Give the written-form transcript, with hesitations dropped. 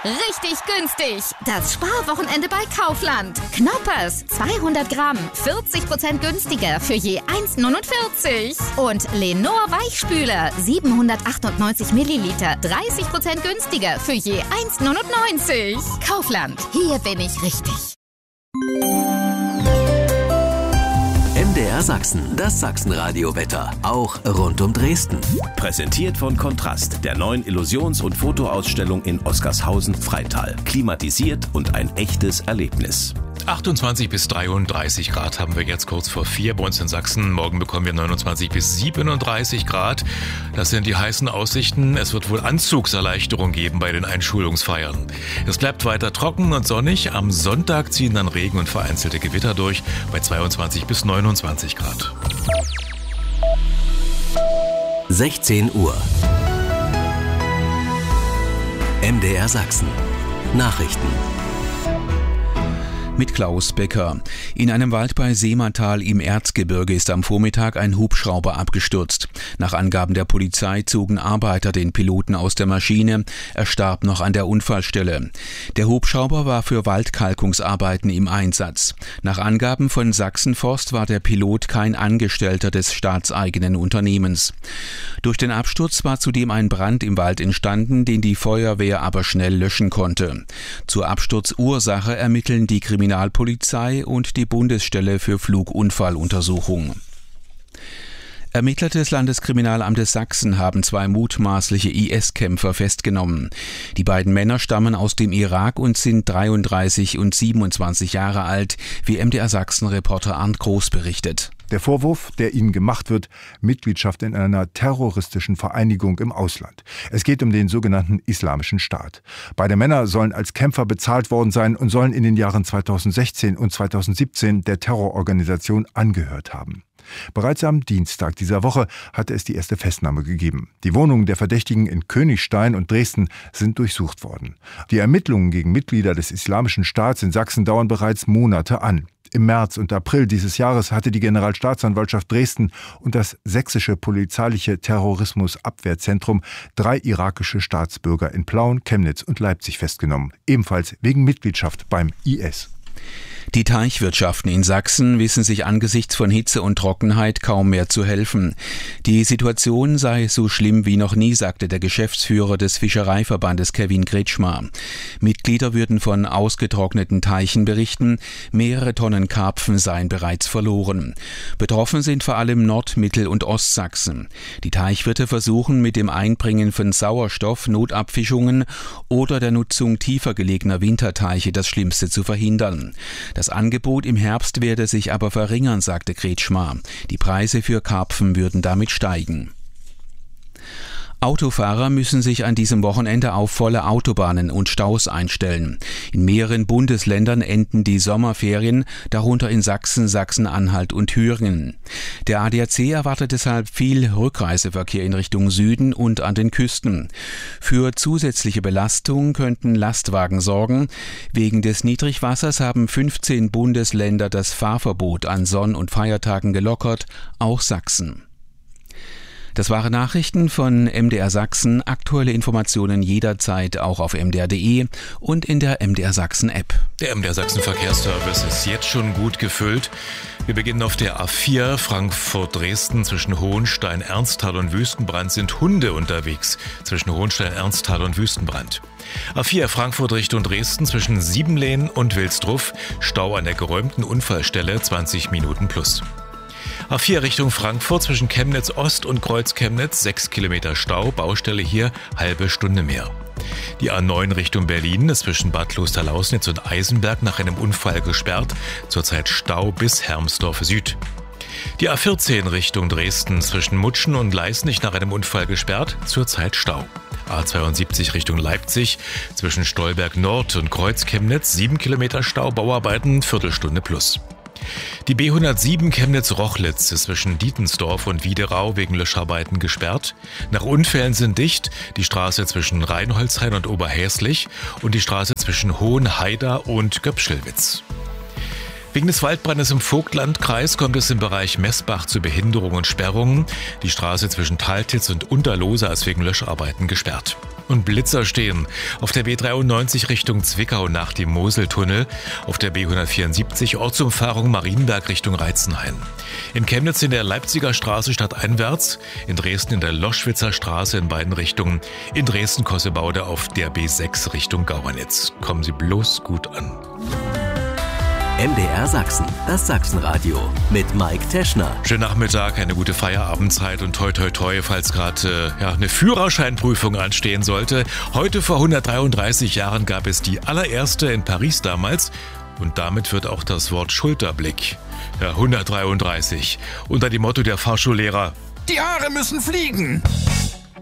Richtig günstig. Das Sparwochenende bei Kaufland. Knoppers, 200 Gramm, 40% günstiger für je 1,49. Und Lenor Weichspüler, 798 Milliliter, 30% günstiger für je 1,99. Kaufland, hier bin ich richtig. MDR Sachsen, das Sachsenradio-Wetter, auch rund um Dresden. Präsentiert von Kontrast, der neuen Illusions- und Fotoausstellung in Oskarshausen-Freital. Klimatisiert und ein echtes Erlebnis. 28 bis 33 Grad haben wir jetzt kurz vor 4 bei uns in Sachsen. Morgen bekommen wir 29 bis 37 Grad. Das sind die heißen Aussichten. Es wird wohl Anzugserleichterung geben bei den Einschulungsfeiern. Es bleibt weiter trocken und sonnig. Am Sonntag ziehen dann Regen und vereinzelte Gewitter durch bei 22 bis 29 Grad. 16 Uhr. MDR Sachsen. Nachrichten. Mit Klaus Becker. In einem Wald bei Seemantal im Erzgebirge ist am Vormittag ein Hubschrauber abgestürzt. Nach Angaben der Polizei zogen Arbeiter den Piloten aus der Maschine. Er starb noch an der Unfallstelle. Der Hubschrauber war für Waldkalkungsarbeiten im Einsatz. Nach Angaben von Sachsenforst war der Pilot kein Angestellter des staatseigenen Unternehmens. Durch den Absturz war zudem ein Brand im Wald entstanden, den die Feuerwehr aber schnell löschen konnte. Zur Absturzursache ermitteln die Kriminalpolizei und die Bundesstelle für Flugunfalluntersuchung. Ermittler des Landeskriminalamtes Sachsen haben 2 mutmaßliche IS-Kämpfer festgenommen. Die beiden Männer stammen aus dem Irak und sind 33 und 27 Jahre alt, wie MDR Sachsen-Reporter Arndt Groß berichtet. Der Vorwurf, der ihnen gemacht wird, Mitgliedschaft in einer terroristischen Vereinigung im Ausland. Es geht um den sogenannten Islamischen Staat. Beide Männer sollen als Kämpfer bezahlt worden sein und sollen in den Jahren 2016 und 2017 der Terrororganisation angehört haben. Bereits am Dienstag dieser Woche hatte es die erste Festnahme gegeben. Die Wohnungen der Verdächtigen in Königstein und Dresden sind durchsucht worden. Die Ermittlungen gegen Mitglieder des Islamischen Staats in Sachsen dauern bereits Monate an. Im März und April dieses Jahres hatte die Generalstaatsanwaltschaft Dresden und das sächsische polizeiliche Terrorismusabwehrzentrum 3 irakische Staatsbürger in Plauen, Chemnitz und Leipzig festgenommen, ebenfalls wegen Mitgliedschaft beim IS. Die Teichwirtschaften in Sachsen wissen sich angesichts von Hitze und Trockenheit kaum mehr zu helfen. Die Situation sei so schlimm wie noch nie, sagte der Geschäftsführer des Fischereiverbandes Kevin Kretschmar. Mitglieder würden von ausgetrockneten Teichen berichten, mehrere Tonnen Karpfen seien bereits verloren. Betroffen sind vor allem Nord-, Mittel- und Ostsachsen. Die Teichwirte versuchen mit dem Einbringen von Sauerstoff, Notabfischungen oder der Nutzung tiefer gelegener Winterteiche das Schlimmste zu verhindern. Das Angebot im Herbst werde sich aber verringern, sagte Kretschmar. Die Preise für Karpfen würden damit steigen. Autofahrer müssen sich an diesem Wochenende auf volle Autobahnen und Staus einstellen. In mehreren Bundesländern enden die Sommerferien, darunter in Sachsen, Sachsen-Anhalt und Thüringen. Der ADAC erwartet deshalb viel Rückreiseverkehr in Richtung Süden und an den Küsten. Für zusätzliche Belastung könnten Lastwagen sorgen. Wegen des Niedrigwassers haben 15 Bundesländer das Fahrverbot an Sonn- und Feiertagen gelockert, auch Sachsen. Das waren Nachrichten von MDR Sachsen. Aktuelle Informationen jederzeit auch auf mdr.de und in der MDR Sachsen App. Der MDR Sachsen Verkehrsservice ist jetzt schon gut gefüllt. Wir beginnen auf der A4 Frankfurt-Dresden. Zwischen Hohenstein, Ernsthal und Wüstenbrand sind Hunde unterwegs. Zwischen Hohenstein, Ernsthal und Wüstenbrand. A4 Frankfurt Richtung Dresden zwischen Siebenlehn und Wilsdruff. Stau an der geräumten Unfallstelle 20 Minuten plus. A4 Richtung Frankfurt zwischen Chemnitz Ost und Kreuz Chemnitz 6 Kilometer Stau, Baustelle hier halbe Stunde mehr. Die A9 Richtung Berlin ist zwischen Bad Klosterlausnitz und Eisenberg nach einem Unfall gesperrt, zurzeit Stau bis Hermsdorf Süd. Die A14 Richtung Dresden zwischen Mutschen und Leisnig nach einem Unfall gesperrt, zurzeit Stau. A72 Richtung Leipzig zwischen Stolberg Nord und Kreuz Chemnitz 7 Kilometer Stau, Bauarbeiten Viertelstunde plus. Die B107 Chemnitz-Rochlitz ist zwischen Dietensdorf und Wiederau wegen Löscharbeiten gesperrt. Nach Unfällen sind dicht die Straße zwischen Rheinholzhain und Oberhäslich und die Straße zwischen Hohenhaida und Göpschelwitz. Wegen des Waldbrandes im Vogtlandkreis kommt es im Bereich Messbach zu Behinderungen und Sperrungen. Die Straße zwischen Taltitz und Unterlosa ist wegen Löscharbeiten gesperrt. und Blitzer stehen. Auf der B93 Richtung Zwickau nach dem Moseltunnel, auf der B174 Ortsumfahrung Marienberg Richtung Reitzenhain. In Chemnitz in der Leipziger Straße stadteinwärts, in Dresden in der Loschwitzer Straße in beiden Richtungen, in Dresden-Kossebaude auf der B6 Richtung Gauernitz. Kommen Sie bloß gut an. MDR Sachsen, das Sachsenradio mit Mike Teschner. Schönen Nachmittag, eine gute Feierabendzeit und toi toi toi, falls gerade eine Führerscheinprüfung anstehen sollte. Heute vor 133 Jahren gab es die allererste in Paris damals und damit wird auch das Wort Schulterblick. Ja, 133. Unter dem Motto der Fahrschullehrer: Die Haare müssen fliegen.